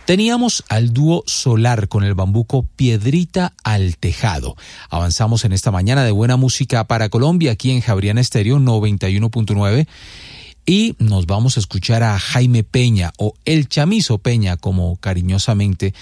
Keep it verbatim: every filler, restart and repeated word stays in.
Teníamos al dúo Solar con el bambuco Piedrita al Tejado. Avanzamos en esta mañana de buena música para Colombia aquí en Javeriana Estéreo noventa y uno punto nueve y nos vamos a escuchar a Jaime Peña o El Chamizo Peña como cariñosamente